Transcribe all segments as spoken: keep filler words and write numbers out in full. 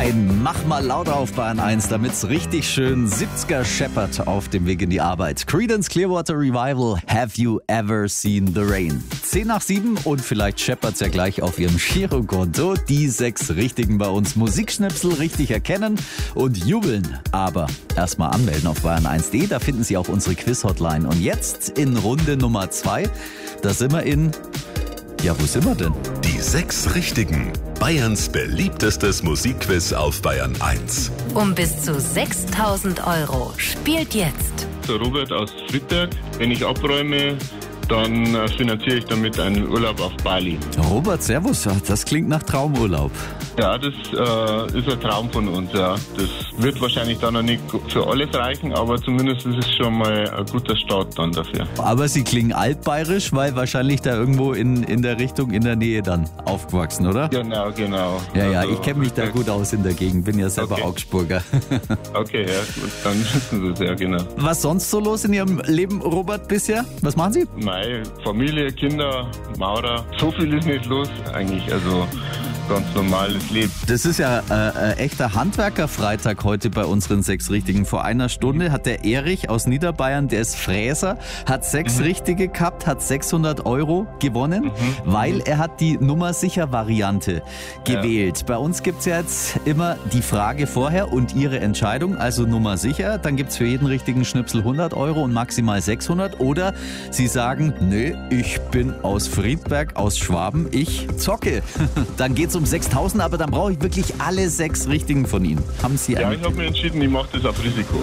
Ein Mach mal lauter auf Bayern eins, damit's richtig schön siebziger scheppert auf dem Weg in die Arbeit. Creedence Clearwater Revival, Have You Ever Seen the Rain? zehn nach sieben und vielleicht scheppert's ja gleich auf Ihrem Girokonto. Die sechs Richtigen bei uns. Musikschnipsel richtig erkennen und jubeln. Aber erstmal anmelden auf bayern eins punkt de, da finden Sie auch unsere Quiz-Hotline. Und jetzt in Runde Nummer zwei, da sind wir in... Ja, wo sind wir denn? Die sechs Richtigen. Bayerns beliebtestes Musikquiz auf Bayern eins. Um bis zu sechstausend Euro. Spielt jetzt. Der Robert aus Friedberg. Wenn ich abräume, dann äh, finanziere ich damit einen Urlaub auf Bali. Robert, servus. Das klingt nach Traumurlaub. Ja, das äh, ist ein Traum von uns, ja. Das wird wahrscheinlich dann noch nicht für alles reichen, aber zumindest ist es schon mal ein guter Start dann dafür. Aber Sie klingen altbayerisch, weil wahrscheinlich da irgendwo in, in der Richtung, in der Nähe dann aufgewachsen, oder? Genau, genau. Ja, ja, also, ich kenne mich da gut aus in der Gegend, bin ja selber okay. Augsburger. Okay, ja, gut, dann wissen Sie es ja, genau. Was sonst so los in Ihrem Leben, Robert, bisher? Was machen Sie? Meine Familie, Kinder, Maurer, so viel ist nicht los eigentlich, also... ganz normales Leben. Das ist ja äh, äh, echter Handwerkerfreitag heute bei unseren sechs Richtigen. Vor einer Stunde hat der Erich aus Niederbayern, der ist Fräser, hat sechs mhm. Richtige gehabt, hat sechshundert Euro gewonnen, mhm. weil er hat die Nummer-Sicher-Variante gewählt. Ja. Bei uns gibt es ja jetzt immer die Frage vorher und Ihre Entscheidung, also Nummer sicher. Dann gibt es für jeden richtigen Schnipsel hundert Euro und maximal sechshundert. Oder Sie sagen, nö, ich bin aus Friedberg, aus Schwaben, ich zocke. Dann geht's um sechstausend, aber dann brauche ich wirklich alle sechs Richtigen von Ihnen. Haben Sie Ja, ich habe mir entschieden, ich mache das auf Risiko.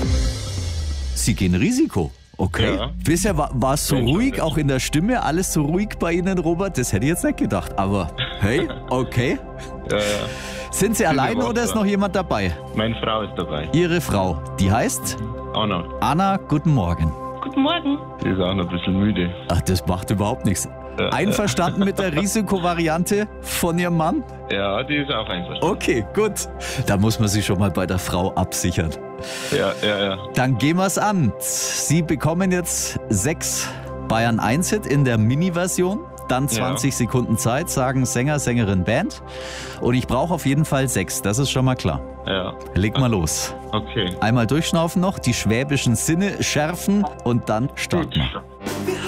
Sie gehen Risiko? Okay. Ja. Bisher war es so Mensch, ruhig, Mensch. Auch in der Stimme, alles so ruhig bei Ihnen, Robert. Das hätte ich jetzt nicht gedacht. Aber hey, okay. Ja, ja. Sind Sie alleine oder ist noch jemand dabei? Meine Frau ist dabei. Ihre Frau, die heißt? Anna. Anna, guten Morgen. Guten Morgen. Die ist auch noch ein bisschen müde. Ach, das macht überhaupt nichts. Einverstanden mit der Risikovariante von Ihrem Mann? Ja, die ist auch einverstanden. Okay, gut. Da muss man sich schon mal bei der Frau absichern. Ja, ja, ja. Dann gehen wir es an. Sie bekommen jetzt sechs Bayern eins Hit in der Mini-Version. Dann zwanzig ja. Sekunden Zeit, sagen Sänger, Sängerin, Band. Und ich brauche auf jeden Fall sechs, das ist schon mal klar. Ja. Leg mal los. Okay. Einmal durchschnaufen noch, die schwäbischen Sinne schärfen und dann starten wir.